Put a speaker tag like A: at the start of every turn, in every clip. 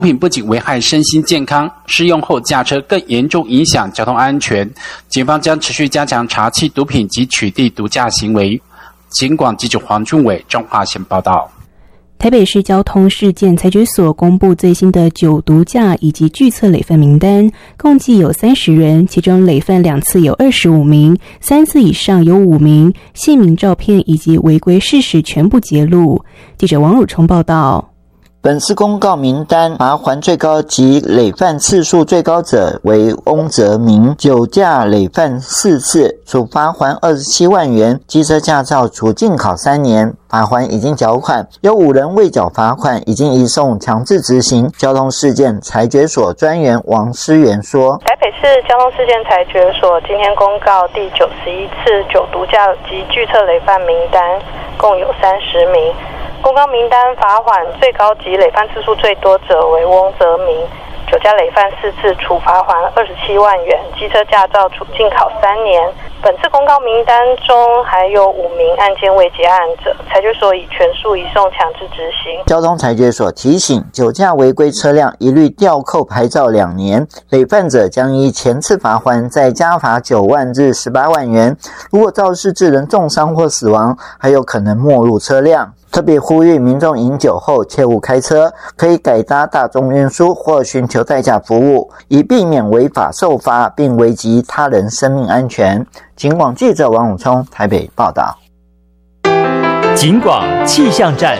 A: 品不仅危害身心健康，使用后驾车更严重影响交通安全。警方将持续加强查缉毒品及取缔毒驾行为。警广记者黄俊伟、彰化县报道。
B: 台北市交通事件裁决所公布最新的酒毒驾以及拒测累犯名单，共计有30人，其中累犯2次有25名，3次以上有5名，姓名、照片以及违规事实全部揭露。记者王汝冲报道。
C: 本次公告名单，罚锾最高及累犯次数最高者为翁泽明，酒驾累犯4次，处罚锾27万元，机车驾照处禁考3年，罚锾已经缴款，有5人未缴罚款，已经移送强制执行。交通事件裁决所专员王思源说：
D: 台北市交通事件裁决所今天公告第91次酒毒驾及拒测累犯名单，共有30名。公告名单罚锾最高及累犯次数最多者为翁泽明，酒驾累犯4次，处罚锾27万元，机车驾照处禁考3年。本次公告名单中还有5名案件未结案者，裁决所已全数移送强制执行。
C: 交通裁决所提醒，酒驾违规车辆一律吊扣牌照2年，累犯者将依前次罚锾再加罚9万至18万元。如果肇事致人重伤或死亡，还有可能没入车辆。特别呼吁民众饮酒后切勿开车，可以改搭大众运输或寻求代驾服务，以避免违法受罚并危及他人生命安全。警广记者王汝冲台北报道。
E: 警广气象站。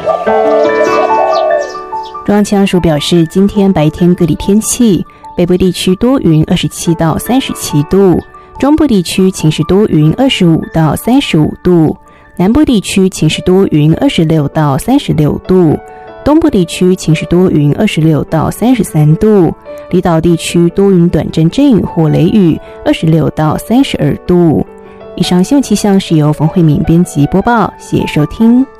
B: 中央气象署表示，今天白天各地天气，北部地区多云27到37度，中部地区晴时多云25到35度，南部地区晴时多云26到36度，东部地区晴时多云26到33度，离岛地区多云短阵阵雨或雷雨26到32度。以上新闻气象是由冯慧敏编辑播报，谢谢收听。